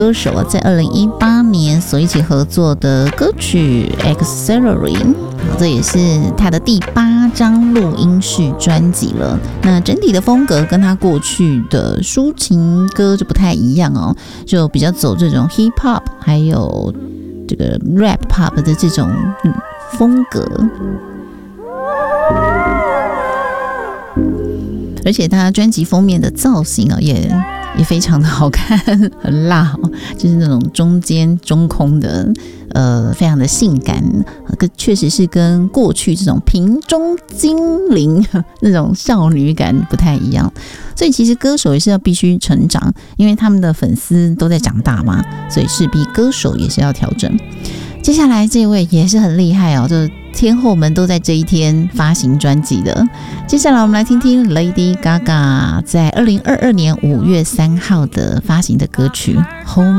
歌手在2018年所一起合作的歌曲 Accelerate， 这也是他的第8张录音室专辑了。那整体的风格跟他过去的抒情歌就不太一样哦，就比较走这种 hip hop 还有这个 rap pop 的这种风格。而且他专辑封面的造型也非常的好看，很辣哦，就是那种中间中空的，非常的性感，确实是跟过去这种瓶中精灵那种少女感不太一样。所以其实歌手也是要必须成长，因为他们的粉丝都在长大嘛，所以势必歌手也是要调整。接下来这位也是很厉害哦，就是天后们都在这一天发行专辑的。接下来我们来听听 Lady Gaga 在2022年5月3号的发行的歌曲 Hold